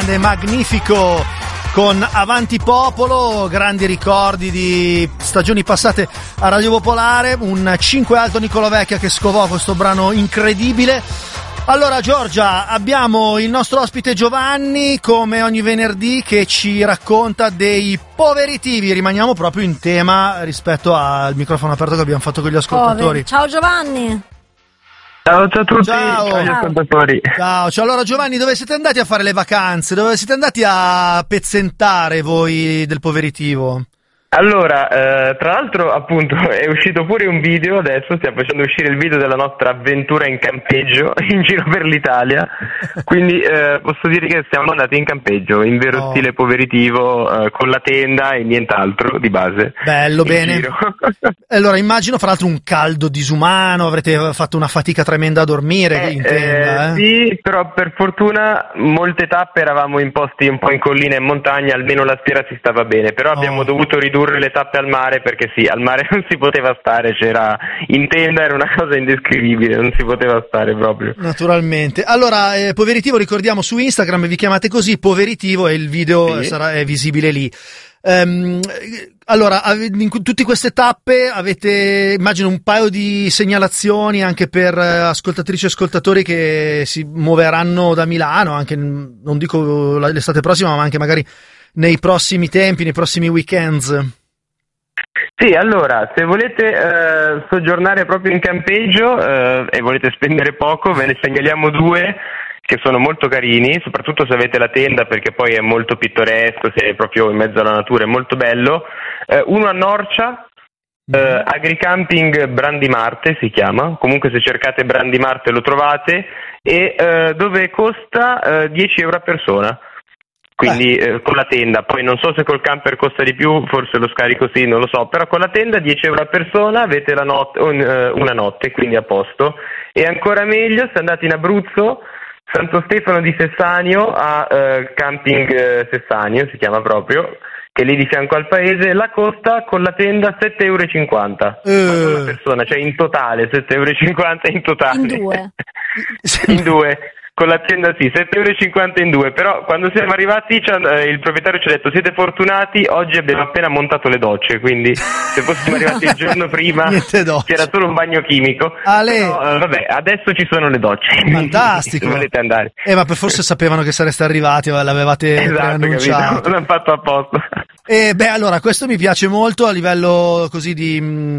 grande, magnifico, con Avanti Popolo, grandi ricordi di stagioni passate a Radio Popolare, un 5 alto Nicola Vecchia che scovò questo brano incredibile. Allora Giorgia, abbiamo il nostro ospite Giovanni, come ogni venerdì, che ci racconta dei poveritivi. Rimaniamo proprio in tema rispetto al microfono aperto che abbiamo fatto con gli ascoltatori. Ciao Giovanni. Ciao a tutti, ciao agli ascoltatori. Ciao. Allora Giovanni, dove siete andati a fare le vacanze? Dove siete andati a pezzentare voi del poveritivo? Allora, tra l'altro appunto è uscito pure un video, adesso stiamo facendo uscire il video della nostra avventura in campeggio in giro per l'Italia, quindi posso dire che siamo andati in campeggio, in vero stile poveritivo, con la tenda e nient'altro di base. Bello, bene. Giro. Allora immagino fra l'altro un caldo disumano, avrete fatto una fatica tremenda a dormire in tenda. Sì, però per fortuna molte tappe eravamo in posti un po' in collina e in montagna, almeno la sera si stava bene, però abbiamo dovuto ridurre le tappe al mare perché sì, al mare non si poteva stare, c'era in tenda, era una cosa indescrivibile, non si poteva stare proprio. Naturalmente. Allora, Poveritivo, ricordiamo su Instagram, vi chiamate così, Poveritivo, e il video è visibile lì. Allora, in tutte queste tappe avete, immagino, un paio di segnalazioni anche per ascoltatrici e ascoltatori che si muoveranno da Milano, anche, non dico l'estate prossima, ma anche magari nei prossimi tempi, nei prossimi weekends. Sì, allora, se volete soggiornare proprio in campeggio e volete spendere poco, ve ne segnaliamo due che sono molto carini, soprattutto se avete la tenda, perché poi è molto pittoresco, se è proprio in mezzo alla natura, è molto bello. Uno a Norcia, Agricamping Brandimarte si chiama, comunque se cercate Brandimarte lo trovate, e dove costa 10 euro a persona. Quindi con la tenda, poi non so se col camper costa di più, forse lo scarico sì, non lo so, però con la tenda 10 euro a persona avete la una notte, quindi a posto. E ancora meglio se andate in Abruzzo, Santo Stefano di Sessanio, a Camping Sessanio si chiama proprio, che è lì di fianco al paese, la costa con la tenda 7,50 euro una persona, cioè in totale 7,50 euro in totale. In due. In due. Con la tenda sì, 7,50 euro in due, però quando siamo arrivati il proprietario ci ha detto siete fortunati, oggi abbiamo appena montato le docce, quindi se fossimo arrivati il giorno prima c'era solo un bagno chimico. Però, vabbè, adesso ci sono le docce. Fantastico. Se volete andare. Ma per forse sapevano che sareste arrivati, l'avevate preannunciato. L'hanno fatto apposta. Allora, questo mi piace molto a livello così di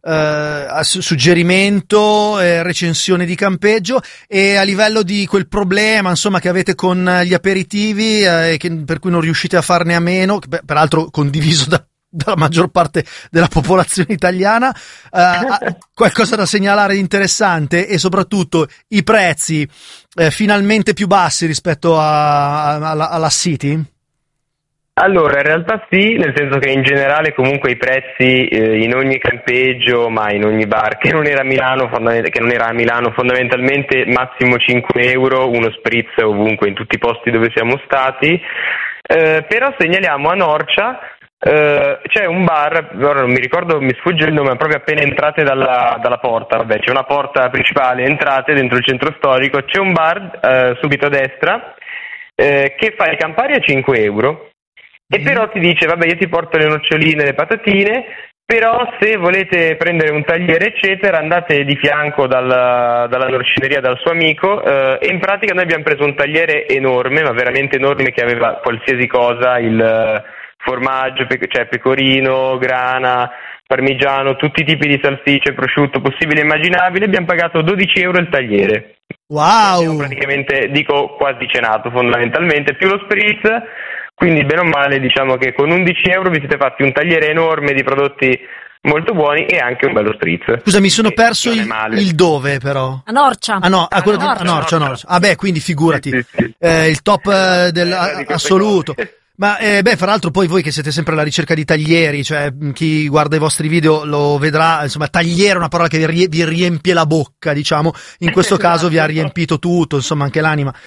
suggerimento, recensione di campeggio, e a livello di quel problema insomma che avete con gli aperitivi per cui non riuscite a farne a meno, che, peraltro condiviso dalla maggior parte della popolazione italiana, qualcosa da segnalare di interessante, e soprattutto i prezzi finalmente più bassi rispetto alla City? Allora, in realtà sì, nel senso che in generale comunque i prezzi in ogni campeggio, ma in ogni bar che non era a Milano, fondamentalmente massimo 5 euro, uno spritz ovunque, in tutti i posti dove siamo stati, però segnaliamo a Norcia, c'è un bar, ora non mi ricordo, mi sfugge il nome, ma proprio appena entrate dalla porta, vabbè, c'è una porta principale, entrate dentro il centro storico, c'è un bar subito a destra che fa i campari a 5 euro. E però ti dice, vabbè, io ti porto le noccioline, le patatine, però se volete prendere un tagliere eccetera andate di fianco dalla norcineria dal suo amico, e in pratica noi abbiamo preso un tagliere enorme, ma veramente enorme, che aveva qualsiasi cosa, il formaggio, cioè pecorino, grana, parmigiano, tutti i tipi di salsicce, prosciutto possibile e immaginabile. Abbiamo pagato 12 euro il tagliere. Wow! Abbiamo praticamente, quasi cenato fondamentalmente, più lo spritz. Quindi bene o male diciamo che con 11 euro vi siete fatti un tagliere enorme di prodotti molto buoni e anche un bello spritz. Scusa, mi sono perso il dove però? A Norcia. A Norcia. Vabbè, quindi figurati. Sì. Il top assoluto. Ma fra l'altro poi voi che siete sempre alla ricerca di taglieri, cioè chi guarda i vostri video lo vedrà, insomma, tagliere è una parola che vi riempie la bocca, diciamo, in questo caso vi ha riempito tutto, insomma, anche l'anima.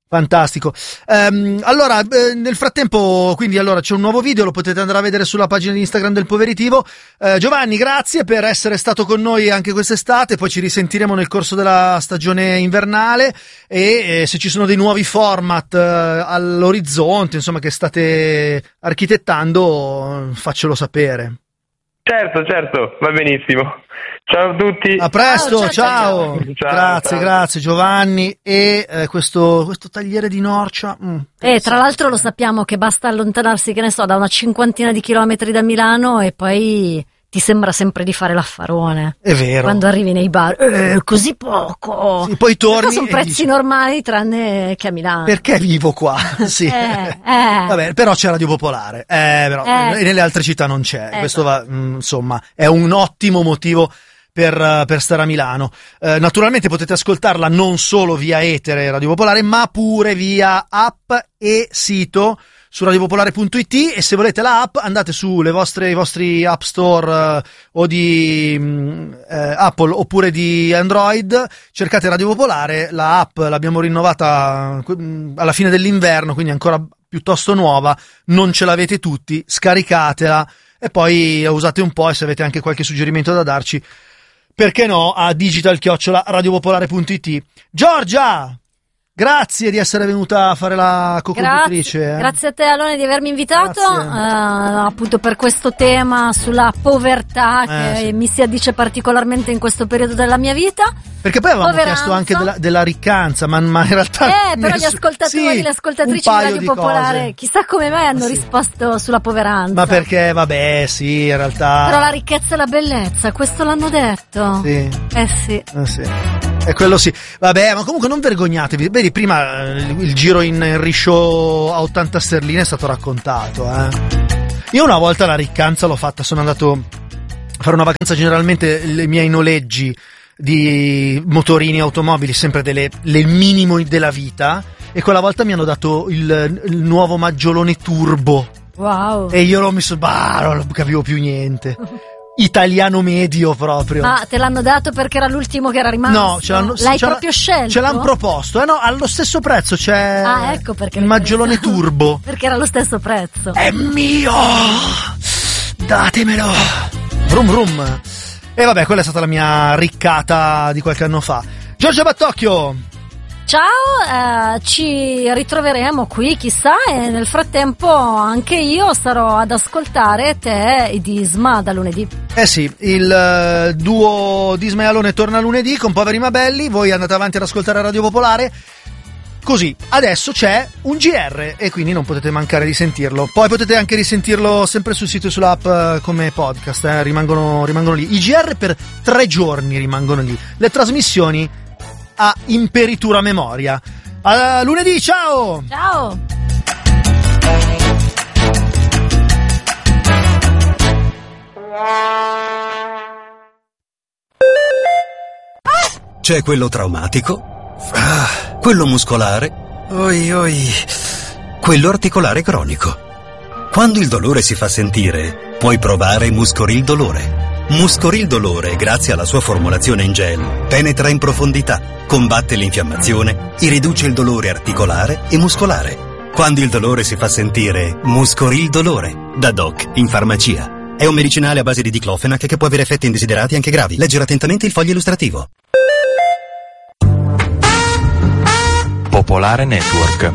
Fantastico. Allora, nel frattempo, quindi allora c'è un nuovo video, lo potete andare a vedere sulla pagina di Instagram del Poveritivo. Giovanni, grazie per essere stato con noi anche quest'estate, poi ci risentiremo nel corso della stagione invernale e se ci sono dei nuovi format all'orizzonte, insomma, che state architettando, faccelo sapere. Certo, va benissimo. Ciao a tutti. A presto, ciao. Grazie Giovanni. E questo tagliere di Norcia. Tra l'altro lo sappiamo che basta allontanarsi, che ne so, da una cinquantina di chilometri da Milano e poi ti sembra sempre di fare l'affarone. È vero. Quando arrivi nei bar, così poco. Sì, poi torni. Sono prezzi normali tranne che a Milano. Perché vivo qua? Sì. Vabbè, però c'è Radio Popolare. Però nelle altre città non c'è. Questo va, insomma, è un ottimo motivo per stare a Milano. Naturalmente potete ascoltarla non solo via etere Radio Popolare, ma pure via app e sito su radiopopolare.it, e se volete la app andate su i vostri app store o di Apple oppure di Android, cercate Radio Popolare, la app l'abbiamo rinnovata alla fine dell'inverno, quindi ancora piuttosto nuova, non ce l'avete tutti, scaricatela e poi usate un po', e se avete anche qualche suggerimento da darci, perché no, a digital@radiopopolare.it. Giorgia! Grazie di essere venuta a fare la co-conduttrice. Grazie a te, Alone, di avermi invitato, appunto per questo tema sulla povertà che mi si addice particolarmente in questo periodo della mia vita. Perché poi avevamo chiesto anche della riccanza, ma in realtà però gli ascoltatori, le ascoltatrici di Radio Popolare, chissà come mai hanno risposto sulla poveranza. Ma perché, vabbè, sì, in realtà. Però la ricchezza e la bellezza, questo l'hanno detto. Sì. Sì. E quello sì. Vabbè, ma comunque non vergognatevi. Vedi, prima il giro in risciò a 80 sterline è stato raccontato, Io una volta la riccanza l'ho fatta, sono andato a fare una vacanza, generalmente i miei noleggi di motorini, automobili, sempre le minimo della vita, e quella volta mi hanno dato il nuovo maggiolone turbo. Wow. E io non capivo più niente. Italiano medio proprio. Ah, te l'hanno dato perché era l'ultimo che era rimasto? No, l'hai proprio scelto? Ce l'hanno proposto, no, allo stesso prezzo c'è ecco perché il maggiolone turbo. Perché era lo stesso prezzo. È mio! Datemelo! Vrum vrum. E vabbè, quella è stata la mia riccata di qualche anno fa. Giorgia Battocchio! Ciao, ci ritroveremo qui, chissà, e nel frattempo anche io sarò ad ascoltare te ed Isma da lunedì. Sì, il duo Disma e Alone torna lunedì con Poveri ma Belli, voi andate avanti ad ascoltare Radio Popolare. Così, adesso c'è un GR e quindi non potete mancare di sentirlo. Poi potete anche risentirlo sempre sul sito e sull'app come podcast, rimangono lì. I GR per 3 giorni rimangono lì. Le trasmissioni a imperitura memoria. A lunedì, ciao! Ciao! C'è quello traumatico, quello muscolare, quello articolare cronico. Quando il dolore si fa sentire, puoi provare Muscoril Dolore. Muscoril Dolore, grazie alla sua formulazione in gel, penetra in profondità, combatte l'infiammazione e riduce il dolore articolare e muscolare. Quando il dolore si fa sentire, Muscoril Dolore, da Doc in farmacia. È un medicinale a base di diclofenac che può avere effetti indesiderati anche gravi. Leggere attentamente il foglio illustrativo. Popolare Network.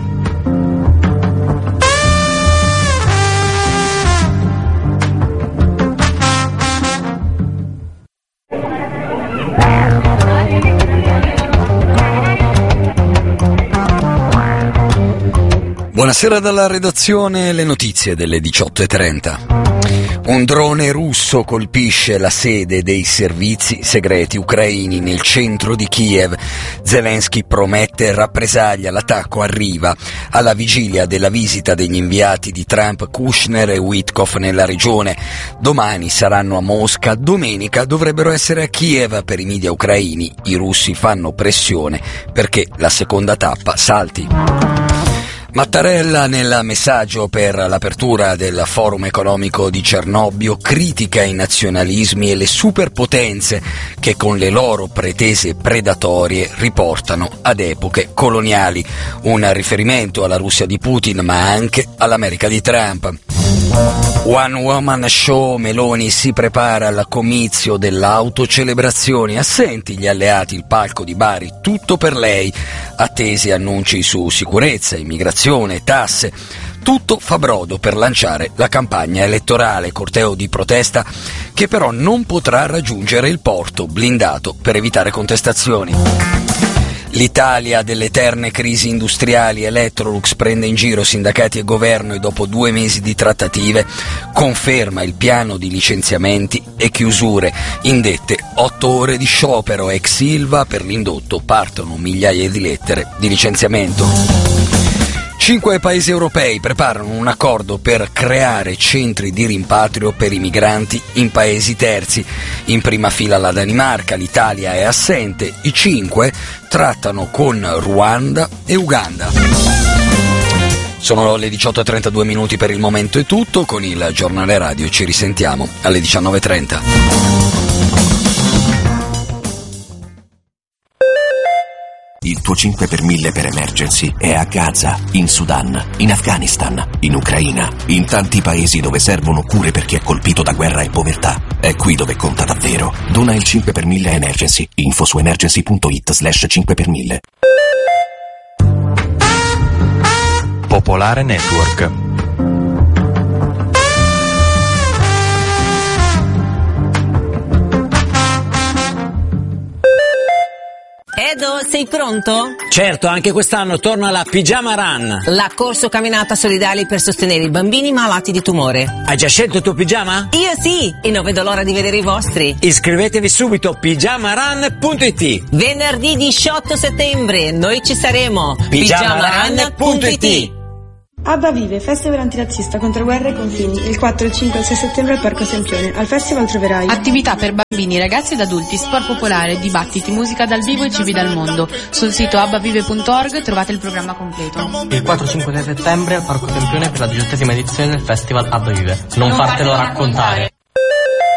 Buonasera dalla redazione, le notizie delle 18:30. Un drone russo colpisce la sede dei servizi segreti ucraini nel centro di Kiev. Zelensky promette rappresaglia, l'attacco arriva alla vigilia della visita degli inviati di Trump, Kushner e Witkoff nella regione. Domani saranno a Mosca, domenica dovrebbero essere a Kiev per i media ucraini. I russi fanno pressione perché la seconda tappa salti. Mattarella, nel messaggio per l'apertura del Forum economico di Cernobbio, critica i nazionalismi e le superpotenze che con le loro pretese predatorie riportano ad epoche coloniali. Un riferimento alla Russia di Putin, ma anche all'America di Trump. One Woman Show, Meloni si prepara al comizio dell'autocelebrazione, assenti gli alleati, il palco di Bari, tutto per lei, attesi annunci su sicurezza, immigrazione, tasse, tutto fa brodo per lanciare la campagna elettorale, corteo di protesta che però non potrà raggiungere il porto blindato per evitare contestazioni. L'Italia delle eterne crisi industriali, Electrolux prende in giro sindacati e governo e dopo 2 mesi di trattative conferma il piano di licenziamenti e chiusure. Indette 8 ore di sciopero ex Ilva, per l'indotto partono migliaia di lettere di licenziamento. 5 paesi europei preparano un accordo per creare centri di rimpatrio per i migranti in paesi terzi. In prima fila la Danimarca, l'Italia è assente. I 5 trattano con Ruanda e Uganda. Sono le 18:32 per il momento è tutto. Con il giornale radio ci risentiamo alle 19:30. Il tuo 5 per 1000 per emergency è a Gaza, in Sudan, in Afghanistan, in Ucraina, in tanti paesi dove servono cure per chi è colpito da guerra e povertà. È qui dove conta davvero. Dona il 5 per 1000 emergency. Info su emergency.it/5 per 1000. Popolare Network. Edo, sei pronto? Certo, anche quest'anno torna la Pigiama Run. La corso camminata solidale per sostenere i bambini malati di tumore. Hai già scelto il tuo pigiama? Io sì, e non vedo l'ora di vedere i vostri. Iscrivetevi subito, pigiamarun.it. Venerdì 18 settembre, noi ci saremo. pigiamarun.it. ABBA Vive, festival antirazzista contro guerra e confini, il 4, il 5 e il 6 settembre al Parco Sempione. Al festival troverai attività per bambini, ragazzi ed adulti, sport popolare, dibattiti, musica dal vivo e cibi dal mondo. Sul sito abbavive.org trovate il programma completo. Il 4, 5 e 6 settembre al Parco Sempione per la 18ª edizione del festival ABBA Vive. Non fartelo raccontare.